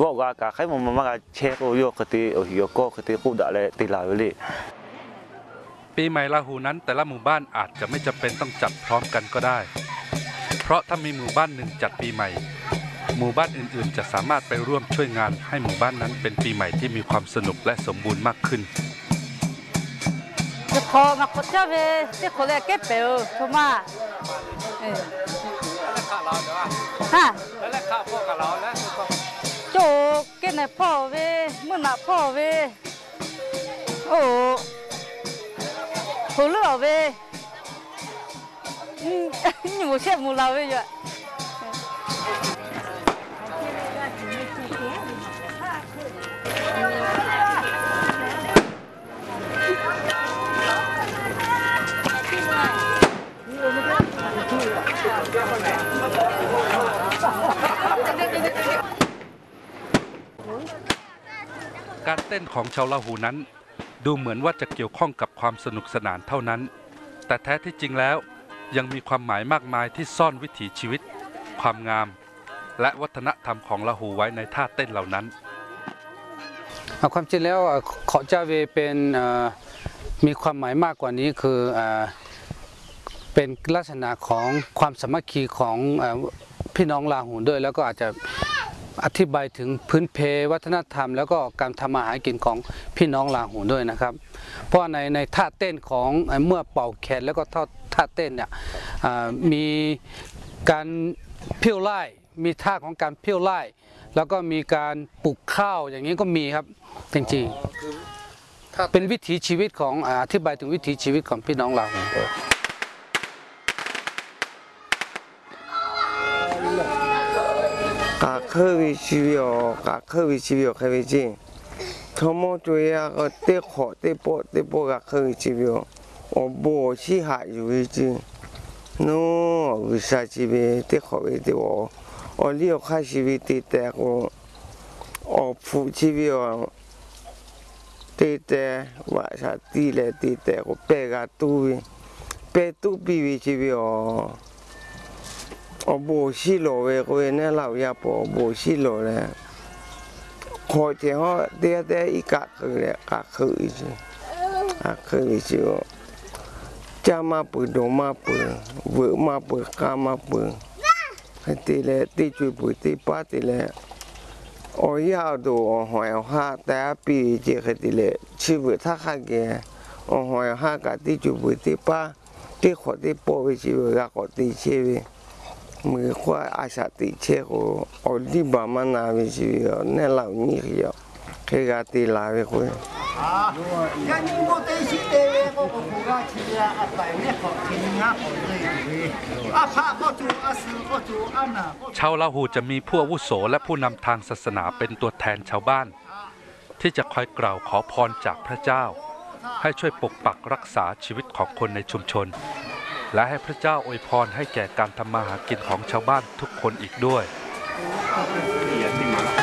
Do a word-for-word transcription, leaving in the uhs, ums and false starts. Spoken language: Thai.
ว่าว่ากะใครมันมากเช็คโอโยคติโอฮิโยโกคติกูด่าเลยตีลาวเลยปีใหม่ลาหูนั้นแต่ละหมู่บ้านอาจจะไม่จำเป็นต้องจัดพร้อมกันก็ได้เพราะถ้ามีหมู่บ้านหนึ่งจัดปีใหม่หมู่บ้านอื่นๆจะสามารถไปร่วมช่วยงานให้หมู่บ้านนั้นเป็นปีใหม่ที่มีความสนุกและสมบูรณ์มากขึ้นจะพอมาคนเจ้าเวที่คนแรกเก็บเปลวทุมาเออแล้วข้าวเราเดี๋ยวฮะแล้วข้าวพ่อกับเราแล้วโจเก็บในพ่อเวมื่อหน้าพ่อเวโอ้หูเลือเวอืมนี่มูเชื่อมูเราเวอยู่การเต้นของชาวลาหูนั้นดูเหมือนว่าจะเกี่ยวข้องกับความสนุกสนานเท่านั้นแต่แท้ที่จริงแล้วยังมีความหมายมากมายที่ซ่อนวิถีชีวิตความงามและวัฒนธรรมของลาหูไว้ในท่าเต้นเหล่านั้นความจริงแล้วขอจาเวเป็นมีความหมายมากกว่านี้คือเป็นลักษณะของความสามัคคีของพี่น้องลาหูด้วยแล้วก็อาจจะอธิบายถึงพื้นเพวัฒนธรรมแล้วก็การทำมาหากินของพี่น้องลาหูด้วยนะครับเพราะในในท่าเต้นของเมื่อเป่าแคนแล้วก็ท่าเต้นเนี่ยมีการเพี้ยวไล่มีท่าของการเพี้ยวไล่แล้วก็มีการปลูกข้าวอย่างนี้ก็มีครับจริงๆเป็นวิถีชีวิตของอธิบายถึงวิถีชีวิตของพี่น้องลาหูกะเคยวิชีวิโอกะเคยวิชีวิโอเคยวิจิทั้งหมดตัวอย่างก็เตะขอเตะโปเตะโปกะเคยวิชีวิโอโอ้โบชีหายอยู่วิจิโน่วิชาชีวิตเตะขอวิเตะโอโอเลี้ยวข้าชีวิตเตะแต่โอโอฟูชีวิโอเตะแต่ว่าชาตีเลยเตะแต่โอเปกาตูเปตูปีวิชีวิโอ我无死路的，我那老爷婆无死路嘞。开天好，第第一格去嘞，格去一次，格去一次哦。家嘛不多嘛不，我嘛不家嘛不，还得嘞，得最不得八得嘞。我要到我还要下第一ปี就还得嘞，ชีวิตถ้าข้าแก่我还要下个得最不得八，得ขอ得八为ชีวิต个ขอ得ชีวิต。มือขวาอาชาติเชโกอดีบามานาวิชิวิโอเนลานี่เหี่ยวเคกาตีลาเวคุยยันโมเตชิเตเวโกโกกาชิยาอัตไตเนขอคินงาขอเลยเวอาภาโกจูอาสึโกจูอานาชาวลาหูจะมีผู้อาวุโสและผู้นำทางศาสนาเป็นตัวแทนชาวบ้านที่จะคอยกล่าวขอพรจากพระเจ้าให้ช่วยปกปักรักษาชีวิตของคนในชุมชนและให้พระเจ้าอวยพรให้แก่การทำมาหากินของชาวบ้านทุกคนอีกด้วย